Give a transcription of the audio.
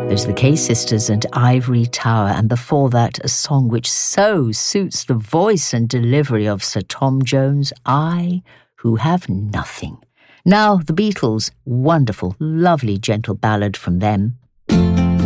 There's the Kay Sisters and Ivory Tower, and before that, a song which so suits the voice and delivery of Sir Tom Jones, I Who Have Nothing. Now, the Beatles, wonderful, lovely, gentle ballad from them.